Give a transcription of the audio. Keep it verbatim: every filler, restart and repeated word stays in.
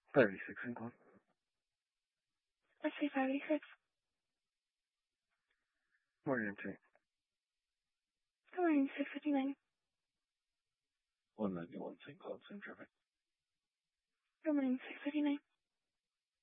thirty-six in club. Let's say five eighty-six. Morning intake. Good morning, six fifty-nine. one ninety-one Saint Cloud, same traffic. Good morning, six fifty-nine.